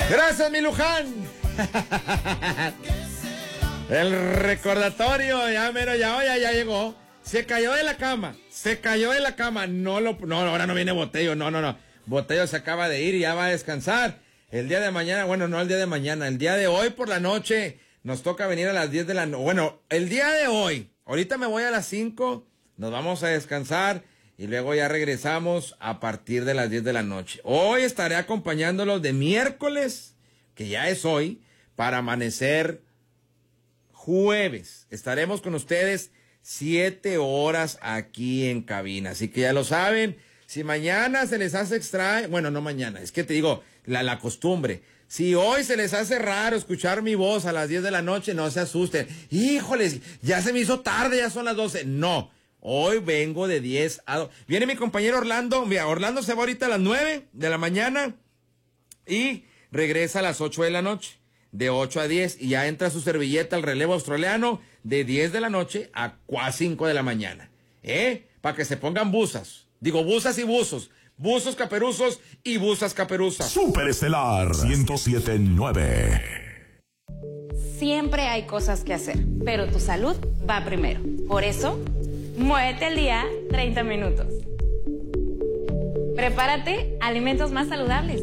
Gracias, mi Luján. El recordatorio, ya mero, ya llegó. Se cayó de la cama. No, ahora no viene Botello, no. Botello se acaba de ir y ya va a descansar. El día de mañana, bueno, no el día de mañana, el día de hoy por la noche nos toca venir a las 10 de la noche. Bueno, el día de hoy, ahorita me voy a las 5, nos vamos a descansar y luego ya regresamos a partir de las 10 de la noche. Hoy estaré acompañándolos de miércoles, que ya es hoy, para amanecer jueves. Estaremos con ustedes 7 horas aquí en cabina, así que ya lo saben. Si mañana se les hace extraño, bueno, no mañana, es que te digo, la costumbre. Si hoy se les hace raro escuchar mi voz a las 10 de la noche, no se asusten. Híjoles, ya se me hizo tarde, ya son las 12. No, hoy vengo de 10 a 2. Viene mi compañero Orlando, mira, Orlando se va ahorita a las 9 de la mañana y regresa a las 8 de la noche, de 8 a 10, y ya entra su servilleta al relevo australiano de 10 de la noche a 5 de la mañana. Para que se pongan buzas. Digo, buzas y buzos. Buzos caperuzos y buzas caperuzas. Superestelar 107.9. Siempre hay cosas que hacer, pero tu salud va primero. Por eso, muévete al día 30 minutos. Prepárate alimentos más saludables.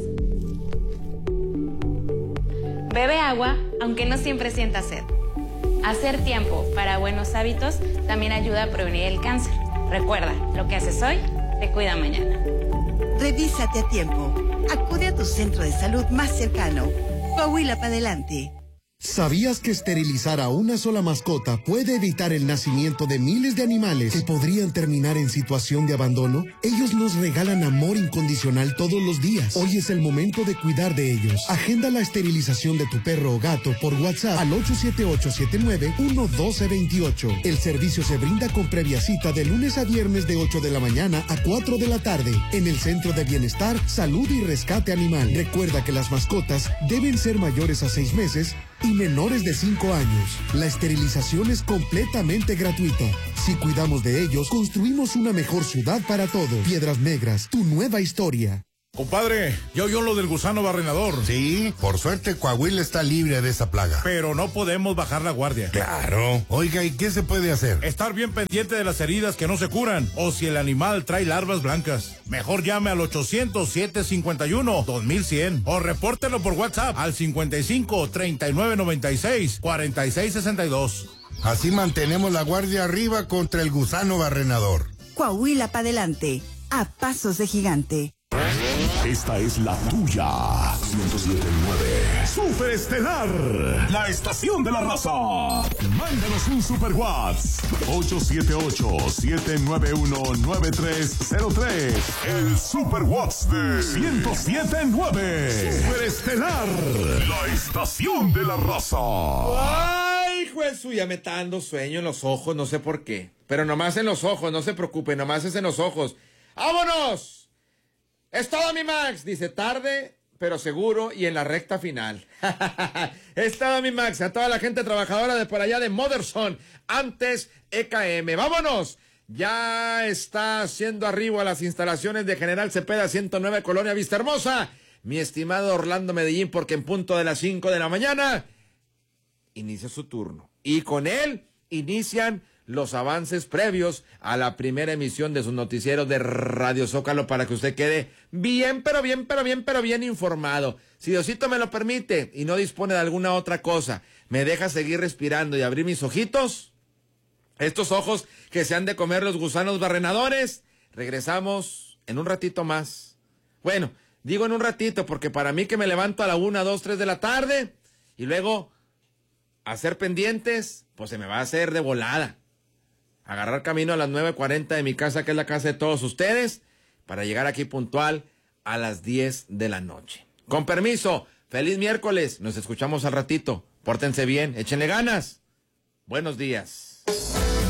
Bebe agua, aunque no siempre sientas sed. Hacer tiempo para buenos hábitos también ayuda a prevenir el cáncer. Recuerda, lo que haces hoy te cuida mañana. Revísate a tiempo. Acude a tu centro de salud más cercano. Coahuila para adelante. ¿Sabías que esterilizar a una sola mascota puede evitar el nacimiento de miles de animales que podrían terminar en situación de abandono? Ellos nos regalan amor incondicional todos los días. Hoy es el momento de cuidar de ellos. Agenda la esterilización de tu perro o gato por WhatsApp al 878-79-11228. El servicio se brinda con previa cita de lunes a viernes de 8 de la mañana a 4 de la tarde en el Centro de Bienestar, Salud y Rescate Animal. Recuerda que las mascotas deben ser mayores a 6 meses y menores de 5 años. La esterilización es completamente gratuita. Si cuidamos de ellos, construimos una mejor ciudad para todos. Piedras Negras, tu nueva historia. Compadre, ¿ya oyó lo del gusano barrenador? Sí, por suerte Coahuila está libre de esa plaga. Pero no podemos bajar la guardia. Claro. Oiga, ¿y qué se puede hacer? Estar bien pendiente de las heridas que no se curan, o si el animal trae larvas blancas. Mejor llame al 800-751-2100 o repórtelo por WhatsApp al 55-3996-4662. Así mantenemos la guardia arriba contra el gusano barrenador. Coahuila para adelante, a pasos de gigante. Esta es la tuya. 107.9. Superestelar. La estación de la raza. Mándanos un super WhatsApp. 878-791-9303. El super WhatsApp de 107.9. Superestelar. La estación de la raza. Ay, Jesús, ya me está dando sueño en los ojos, no sé por qué. Pero nomás en los ojos, no se preocupe, nomás es en los ojos. ¡Vámonos! Es todo, mi Max, dice, tarde, pero seguro y en la recta final. Es todo, mi Max, a toda la gente trabajadora de por allá de Motherson, antes EKM. ¡Vámonos! Ya está haciendo arribo a las instalaciones de General Cepeda 109, Colonia Vista Hermosa, mi estimado Orlando Medellín, porque en punto de las 5 de la mañana inicia su turno. Y con él inician los avances previos a la primera emisión de sus noticieros de Radio Zócalo para que usted quede bien informado. Si Diosito me lo permite y no dispone de alguna otra cosa, me deja seguir respirando y abrir mis ojitos, estos ojos que se han de comer los gusanos barrenadores. Regresamos en un ratito más. Bueno, digo en un ratito porque para mí que me levanto a la 1, 2, 3 de la tarde y luego hacer pendientes, pues se me va a hacer de volada. Agarrar camino a las 9:40 de mi casa, que es la casa de todos ustedes, para llegar aquí puntual a las 10 de la noche. Con permiso, feliz miércoles, nos escuchamos al ratito. Pórtense bien, échenle ganas. Buenos días.